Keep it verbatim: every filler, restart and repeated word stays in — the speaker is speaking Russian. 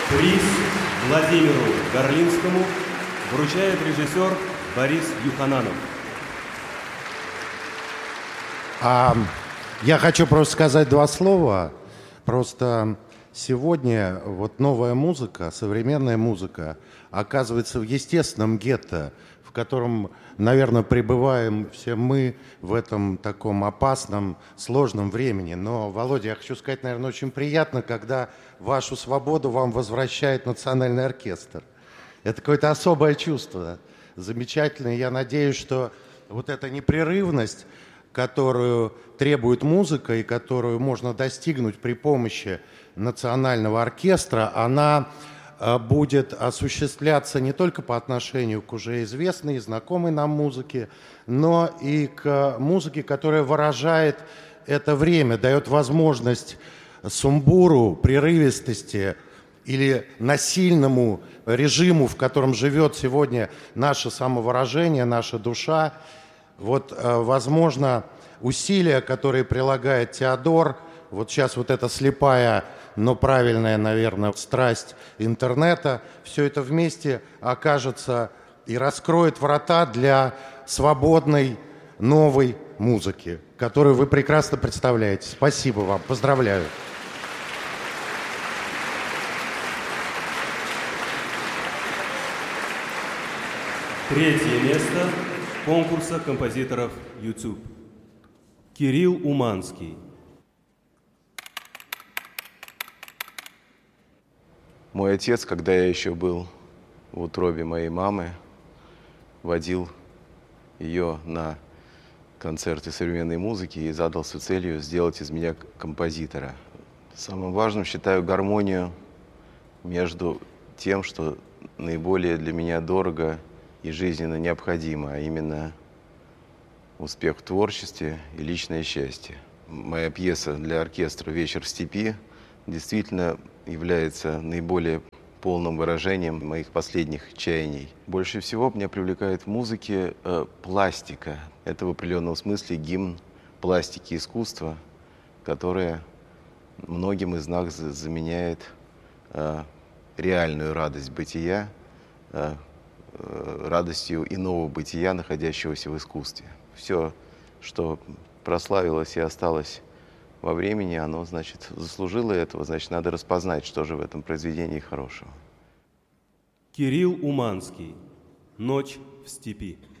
Приз Владимиру Горлинскому вручает режиссер Борис Юхананов. А, я хочу просто сказать два слова. Просто сегодня вот новая музыка, современная музыка оказывается в естественном гетто, в котором, наверное, пребываем все мы в этом таком опасном, сложном времени. Но, Володя, я хочу сказать, наверное, очень приятно, когда вашу свободу вам возвращает национальный оркестр. Это какое-то особое чувство, замечательное. Я надеюсь, что вот эта непрерывность, которую требует музыка и которую можно достигнуть при помощи национального оркестра, она будет осуществляться не только по отношению к уже известной и знакомой нам музыке, но и к музыке, которая выражает это время, дает возможность сумбуру, прерывистости или насильному режиму, в котором живет сегодня наше самовыражение, наша душа. Вот, возможно, усилия, которые прилагает Теодор, вот сейчас вот эта слепая, но правильная, наверное, страсть интернета, все это вместе окажется и раскроет врата для свободной новой музыки, которую вы прекрасно представляете. Спасибо вам, поздравляю. Третье место конкурса композиторов YouTube. Кирилл Уманский. Мой отец, когда я еще был в утробе моей мамы, водил ее на концерты современной музыки и задался целью сделать из меня композитора. Самым важным считаю гармонию между тем, что наиболее для меня дорого и жизненно необходимо, а именно успех в творчестве и личное счастье. Моя пьеса для оркестра «Вечер в степи» действительно является наиболее полным выражением моих последних чаяний. Больше всего меня привлекает в музыке э, пластика. Это в определенном смысле гимн пластики искусства, которая многим из нас заменяет э, реальную радость бытия, э, э, радостью иного бытия, находящегося в искусстве. Все, что прославилось и осталось во времени, оно, значит, заслужило этого, значит, надо распознать, что же в этом произведении хорошего. Кирилл Уманский. «Ночь в степи».